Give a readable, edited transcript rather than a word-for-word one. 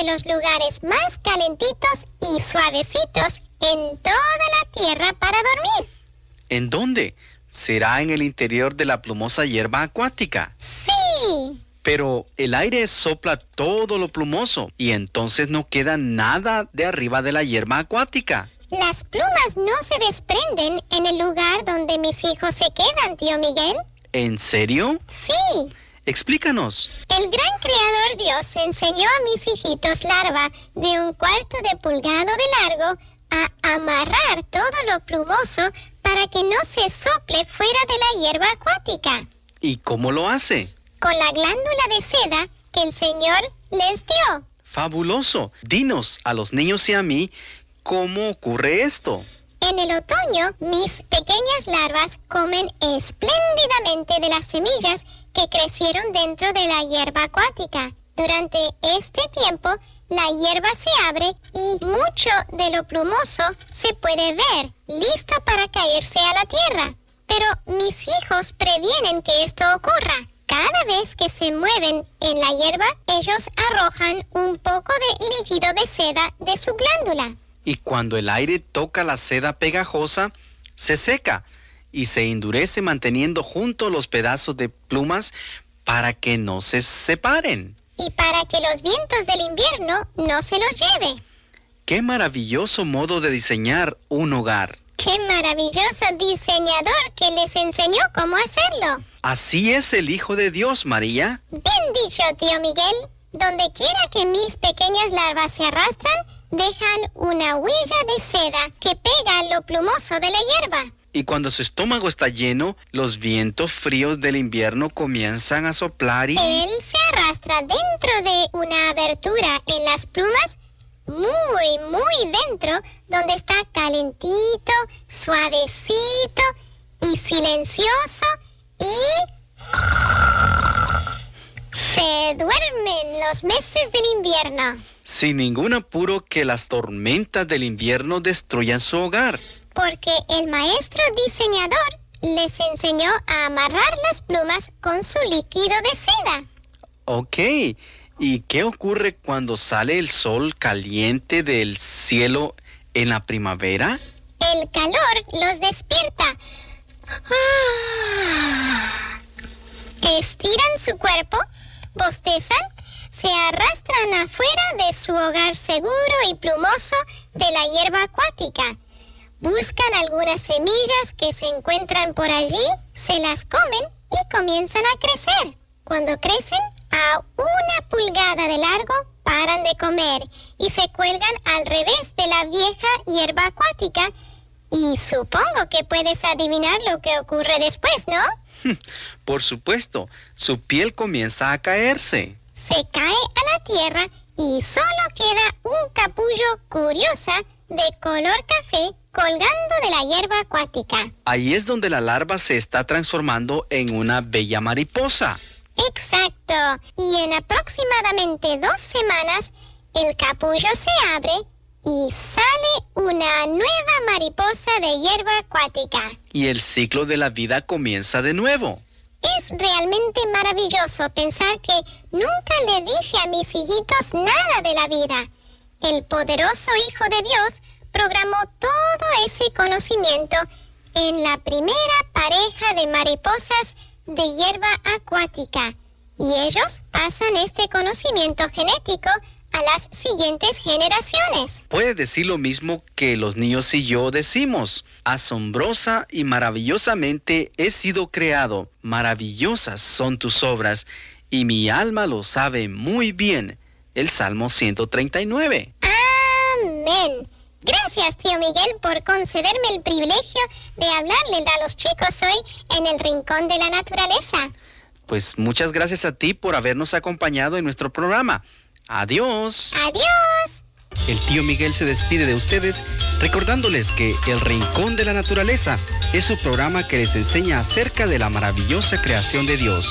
de los lugares más calentitos y suavecitos en toda la tierra para dormir. ¿En dónde? ¿Será en el interior de la plumosa hierba acuática? ¡Sí! Pero el aire sopla todo lo plumoso y entonces no queda nada de arriba de la hierba acuática. Las plumas no se desprenden en el lugar donde mis hijos se quedan, tío Miguel. ¿En serio? Sí. Explícanos. El gran creador Dios enseñó a mis hijitos larva de 1/4 de pulgada de largo a amarrar todo lo plumoso para que no se sople fuera de la hierba acuática. ¿Y cómo lo hace? Con la glándula de seda que el Señor les dio. ¡Fabuloso! Dinos a los niños y a mí cómo ocurre esto. En el otoño, mis pequeñas larvas comen espléndidamente de las semillas que crecieron dentro de la hierba acuática. Durante este tiempo, la hierba se abre y mucho de lo plumoso se puede ver, listo para caerse a la tierra. Pero mis hijos previenen que esto ocurra. Cada vez que se mueven en la hierba, ellos arrojan un poco de líquido de seda de su glándula. Y cuando el aire toca la seda pegajosa, se seca y se endurece manteniendo juntos los pedazos de plumas para que no se separen. Y para que los vientos del invierno no se los lleve. ¡Qué maravilloso modo de diseñar un hogar! ¡Qué maravilloso diseñador que les enseñó cómo hacerlo! Así es el Hijo de Dios, María. Bien dicho, tío Miguel. Donde quiera que mis pequeñas larvas se arrastran, dejan una huella de seda que pega lo plumoso de la hierba. Y cuando su estómago está lleno, los vientos fríos del invierno comienzan a soplar y... Él se arrastra dentro de una abertura en las plumas, muy dentro, donde está calentito, suavecito y silencioso y... se duermen los meses del invierno. Sin ningún apuro que las tormentas del invierno destruyan su hogar. Porque el maestro diseñador les enseñó a amarrar las plumas con su líquido de seda. Ok, ¿y qué ocurre cuando sale el sol caliente del cielo en la primavera? El calor los despierta. Estiran su cuerpo, bostezan, se arrastran afuera de su hogar seguro y plumoso de la hierba acuática. Buscan algunas semillas que se encuentran por allí, se las comen y comienzan a crecer. Cuando crecen a 1 pulgada de largo, paran de comer y se cuelgan al revés de la vieja hierba acuática. Y supongo que puedes adivinar lo que ocurre después, ¿no? Por supuesto, su piel comienza a caerse. Se cae a la tierra y solo queda un capullo curiosa de color café colgando de la hierba acuática. Ahí es donde la larva se está transformando en una bella mariposa. Exacto. Y en aproximadamente 2 semanas, el capullo se abre y sale una nueva mariposa de hierba acuática. Y el ciclo de la vida comienza de nuevo. Es realmente maravilloso pensar que nunca le dije a mis hijitos nada de la vida. El poderoso Hijo de Dios programó todo ese conocimiento en la primera pareja de mariposas de hierba acuática. Y ellos pasan este conocimiento genético a las siguientes generaciones. Puede decir lo mismo que los niños y yo decimos. Asombrosa y maravillosamente he sido creado. Maravillosas son tus obras y mi alma lo sabe muy bien. El Salmo 139. Amén. Gracias, tío Miguel, por concederme el privilegio de hablarle a los chicos hoy en el Rincón de la Naturaleza. Pues muchas gracias a ti por habernos acompañado en nuestro programa. Adiós. Adiós. El tío Miguel se despide de ustedes recordándoles que El Rincón de la Naturaleza es su programa que les enseña acerca de la maravillosa creación de Dios.